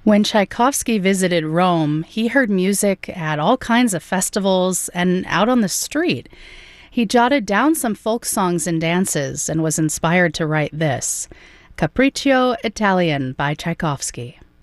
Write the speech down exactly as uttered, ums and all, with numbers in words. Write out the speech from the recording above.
When Tchaikovsky visited Rome, he heard music at all kinds of festivals and out on the street. He jotted down some folk songs and dances and was inspired to write this, Capriccio Italian by Tchaikovsky.